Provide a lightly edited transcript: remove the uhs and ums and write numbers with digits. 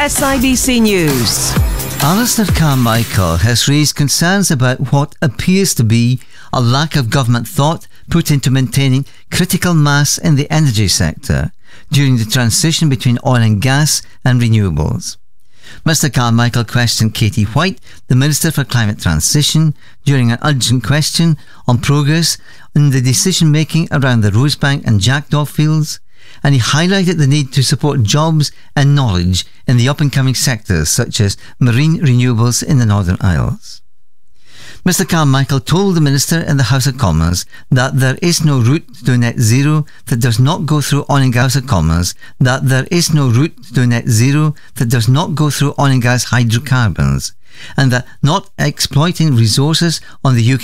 SIBC News. Alistair Carmichael has raised concerns about what appears to be a lack of government thought put into maintaining critical mass in the energy sector during the transition between oil and gas and renewables. Mr Carmichael questioned Katie White, the Minister for Climate Transition, during an urgent question on progress in the decision-making around the Rosebank and Jackdaw fields, and he highlighted the need to support jobs and knowledge in the up-and-coming sectors such as marine renewables in the Northern Isles. Mr Carmichael told the Minister in the House of Commons that there is no route to net zero that does not go through oil and gas hydrocarbons, and that not exploiting resources on the UK